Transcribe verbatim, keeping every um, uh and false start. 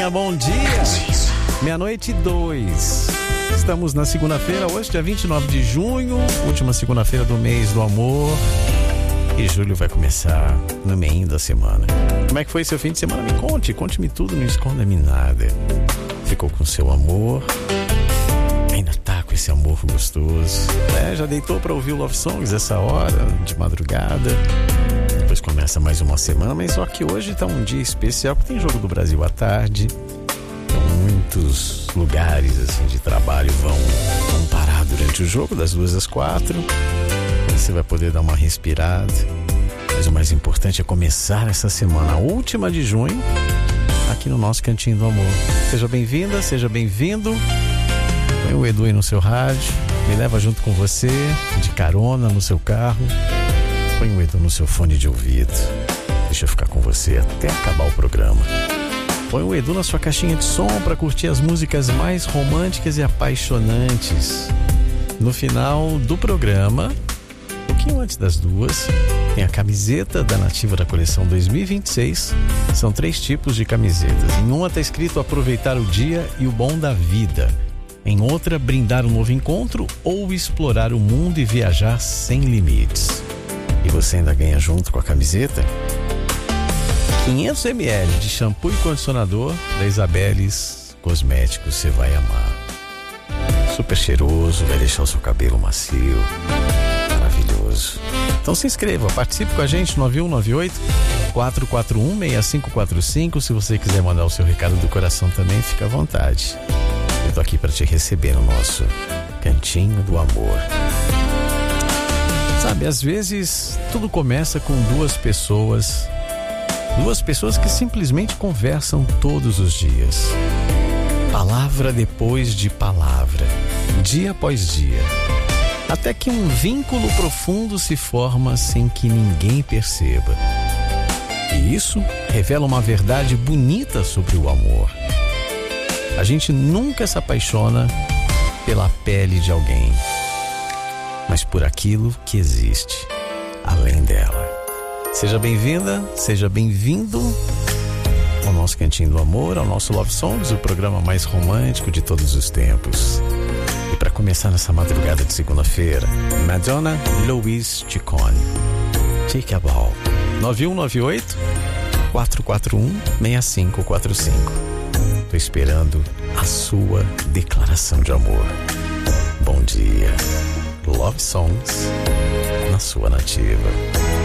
Bom dia, meia-noite e dois. Estamos na segunda-feira, hoje dia vinte e nove de junho, última segunda-feira do mês do amor. E julho vai começar no meio da semana. Como é que foi seu fim de semana? Me conte, conte-me tudo, não esconda-me nada. Ficou com seu amor? Ainda tá com esse amor gostoso? É, já deitou pra ouvir o Love Songs essa hora, de madrugada? Depois começa mais uma semana, mas só que hoje tá um dia especial, porque tem Jogo do Brasil à tarde. Então muitos lugares assim, de trabalho vão, vão parar durante o jogo, das duas às quatro. Você vai poder dar uma respirada. Mas o mais importante é começar essa semana, a última de junho, aqui no nosso Cantinho do Amor. Seja bem-vinda, seja bem-vindo. Põe o Edu aí no seu rádio, me leva junto com você, de carona no seu carro. Põe o Edu no seu fone de ouvido. Deixa eu ficar com você até acabar o programa. Põe o Edu na sua caixinha de som para curtir as músicas mais românticas e apaixonantes. No final do programa, um pouquinho antes das duas, tem a camiseta da Nativa da coleção dois mil e vinte e seis. São três tipos de camisetas. Em uma está escrito aproveitar o dia e o bom da vida. Em outra, brindar um novo encontro ou explorar o mundo e viajar sem limites. E você ainda ganha junto com a camiseta quinhentos mililitros de shampoo e condicionador da Isabeles Cosméticos. Você vai amar. Super cheiroso, vai deixar o seu cabelo macio. Maravilhoso. Então se inscreva, participe com a gente, nove um nove oito, quatro quatro um, seis cinco quatro cinco. Se você quiser mandar o seu recado do coração também, fica à vontade. Eu tô aqui para te receber no nosso Cantinho do Amor. Sabe, às vezes tudo começa com duas pessoas, duas pessoas que simplesmente conversam todos os dias. Palavra depois de palavra, dia após dia. Até que um vínculo profundo se forma sem que ninguém perceba. E isso revela uma verdade bonita sobre o amor. A gente nunca se apaixona pela pele de alguém, mas por aquilo que existe além dela. Seja bem-vinda, seja bem-vindo ao nosso Cantinho do Amor, ao nosso Love Songs, o programa mais romântico de todos os tempos. E para começar nessa madrugada de segunda-feira, Madonna Louise Ciccone, Take a Bow. nove um nove oito, quatro quatro um, seis cinco quatro cinco. Tô esperando a sua declaração de amor. Bom dia. Love Songs na sua Nativa.